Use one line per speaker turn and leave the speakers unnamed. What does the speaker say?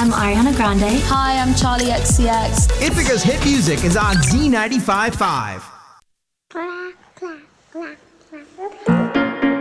I'm Ariana Grande.
Hi, I'm Charlie XCX.
Ithaca's hit music is on Z95.5.